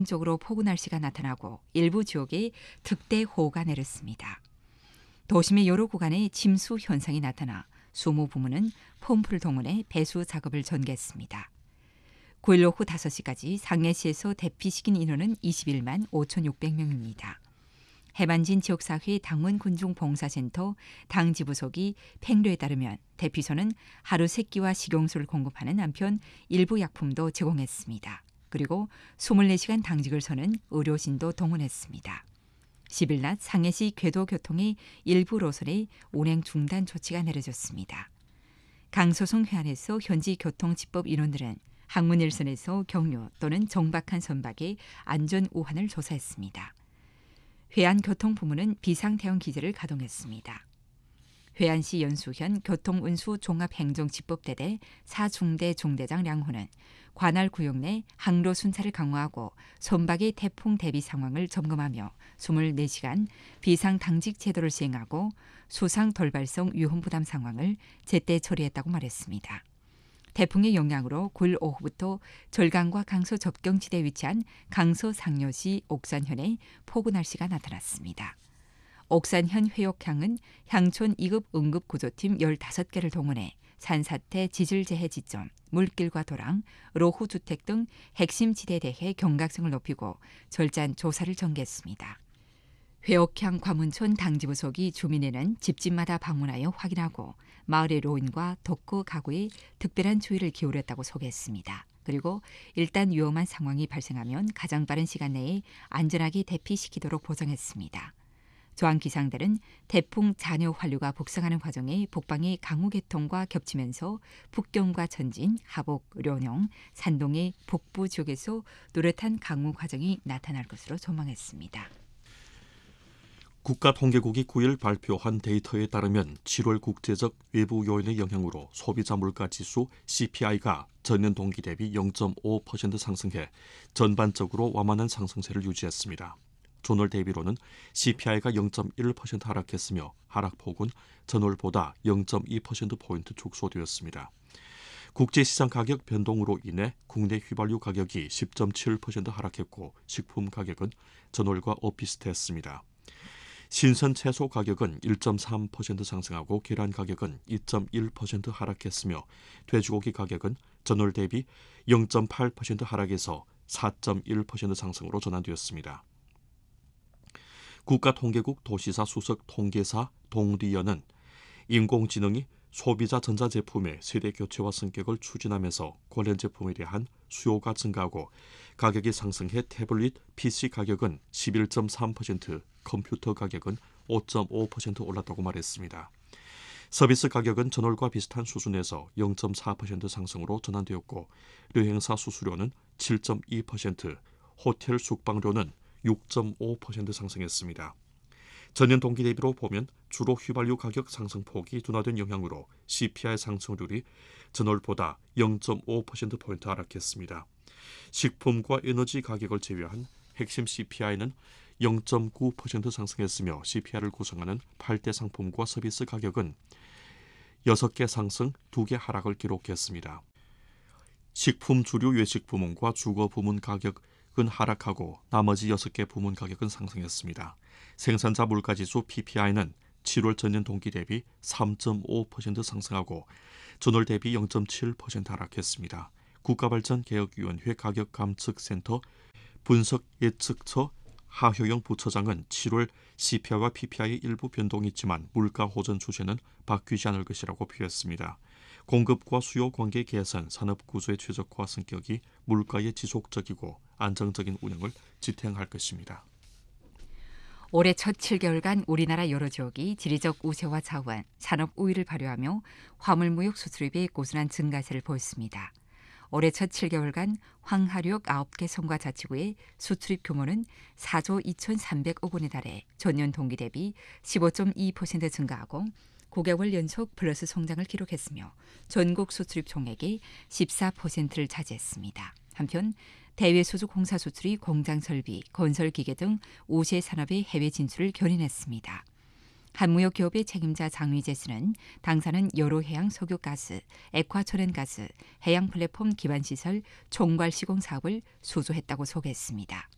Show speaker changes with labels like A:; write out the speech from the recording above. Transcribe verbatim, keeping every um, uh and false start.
A: 쪽으로 폭우 날씨가 나타나고 일부 지역에 특대호우가 내렸습니다. 도심의 여러 구간에 침수 현상이 나타나 수모 부문은 펌프를 동원해 배수 작업을 전개했습니다. 구일 오후 다섯 시까지 상해시에서 대피시킨 인원은 이십일만 오천육백 명입니다. 해반진 지역사회 당원군중봉사센터 당지부속이 팽료에 따르면 대피소는 하루 세 끼와 식용수를 공급하는 한편 일부 약품도 제공했습니다. 그리고 이십사 시간 당직을 서는 의료진도 동원했습니다. 십 일 낮 상해시 궤도교통의 일부 노선에 운행 중단 조치가 내려졌습니다. 강소성 해안에서 현지 교통집법 인원들은 항문 일선에서 경유 또는 정박한 선박의 안전 우환을 조사했습니다. 해안교통부문은 비상대응 기제를 가동했습니다. 회안시 연수현 교통운수종합행정집법대대 사중대 중대장 량호는 관할 구역 내 항로 순찰을 강화하고 선박의 태풍 대비 상황을 점검하며 이십사 시간 비상 당직 제도를 시행하고 수상 돌발성 위험 부담 상황을 제때 처리했다고 말했습니다. 태풍의 영향으로 구일 오후부터 절강과 강서 접경지대에 위치한 강서 상여시 옥산현에 폭우 날씨가 나타났습니다. 옥산현 회옥향은 향촌 이 급 응급구조팀 열다섯 개를 동원해 산사태 지질재해 지점, 물길과 도랑, 로후주택 등 핵심 지대에 대해 경각성을 높이고 절찬 조사를 전개했습니다. 회옥향 과문촌 당지부속이 주민에는 집집마다 방문하여 확인하고 마을의 로인과 독거 가구에 특별한 주의를 기울였다고 소개했습니다. 그리고 일단 위험한 상황이 발생하면 가장 빠른 시간 내에 안전하게 대피시키도록 보장했습니다. 조항기상들은 태풍 잔여 환류가 북상하는 과정에 북방의 강우 계통과 겹치면서 북경과 전진, 하복, 련영, 산동의 북부 지역에서 노릇한 강우 과정이 나타날 것으로 전망했습니다.
B: 국가통계국이 구일 발표한 데이터에 따르면 칠월 국제적 외부 요인의 영향으로 소비자 물가지수 씨피아이가 전년 동기 대비 영 점 오 퍼센트 상승해 전반적으로 완만한 상승세를 유지했습니다. 전월 대비로는 씨피아이가 영 점 일 퍼센트 하락했으며 하락폭은 전월보다 영 점 이 퍼센트포인트 축소되었습니다. 국제시장 가격 변동으로 인해 국내 휘발유 가격이 십 점 칠 퍼센트 하락했고 식품 가격은 전월과 엇비슷했습니다. 신선 채소 가격은 일 점 삼 퍼센트 상승하고 계란 가격은 이 점 일 퍼센트 하락했으며 돼지고기 가격은 전월 대비 영 점 팔 퍼센트 하락해서 사 점 일 퍼센트 상승으로 전환되었습니다. 국가통계국 도시사 수석 통계사 동리연은 인공지능이 소비자 전자제품의 세대 교체와 성격을 추진하면서 관련 제품에 대한 수요가 증가하고 가격이 상승해 태블릿 피씨 가격은 십일 점 삼 퍼센트, 컴퓨터 가격은 오 점 오 퍼센트 올랐다고 말했습니다. 서비스 가격은 전월과 비슷한 수준에서 영 점 사 퍼센트 상승으로 전환되었고 여행사 수수료는 칠 점 이 퍼센트, 호텔 숙박료는 육 점 오 퍼센트 상승했습니다. 전년 동기 대비로 보면 주로 휘발유 가격 상승폭이 둔화된 영향으로 씨피아이 상승률이 전월보다 영 점 오 퍼센트포인트 하락했습니다. 식품과 에너지 가격을 제외한 핵심 씨피아이는 영 점 구 퍼센트 상승했으며 씨피아이를 구성하는 팔 대 상품과 서비스 가격은 여섯 개 상승, 두 개 하락을 기록했습니다. 식품 주류 외식 부문과 주거 부문 가격은 하락하고 나머지 여섯 개 부문 가격은 상승했습니다. 생산자 물가지수 피피아이는 칠월 전년 동기 대비 삼 점 오 퍼센트 상승하고 전월 대비 영 점 칠 퍼센트 하락했습니다. 국가발전개혁위원회 가격감측센터 분석예측처 하효영 부처장은 칠월 씨피아이와 피피아이 일부 변동이 있지만 물가 호전 추세는 바뀌지 않을 것이라고 표했습니다. 공급과 수요 관계 개선, 산업 구조의 최적화 성격이 물가의 지속적이고 안정적인 운영을 지탱할 것입니다.
A: 올해 첫 칠 개월간 우리나라 여러 지역이 지리적 우세와 자원, 산업 우위를 발휘하며 화물무역 수출입이 고스란한 증가세를 보였습니다. 올해 첫 칠 개월간 황하륙 아홉 개 성과 자치구의 수출입 규모는 사조 이천삼백억 원에 달해 전년 동기 대비 십오 점 이 퍼센트 증가하고 구 개월 연속 플러스 성장을 기록했으며 전국 수출입 총액의 십사 퍼센트를 차지했습니다. 한편 대외 소득 공사 수출이 공장 설비, 건설 기계 등 우세 산업의 해외 진출을 견인했습니다. 한무역 기업의 책임자 장위재스는 당사는 여로 해양 석유가스, 액화천연가스, 해양 플랫폼 기반 시설 총괄 시공 사업을 수주했다고 소개했습니다.